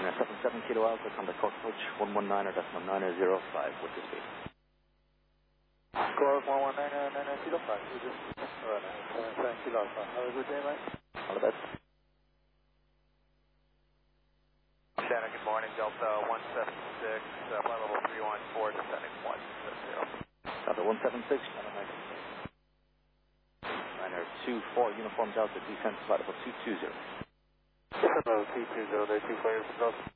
Niner 77 Kilo Alpha, contact Cockroach 119.905 with the speed. Score 119.905, Kilo 5, you just, 77 Kilo Alpha. Have a good day, mate. All the best. Shannon, good morning, Delta 176, flight level 314, descending 170. Delta 176, Niner 24, Uniform Delta, descent flight level 220. Hello, 220, they 24,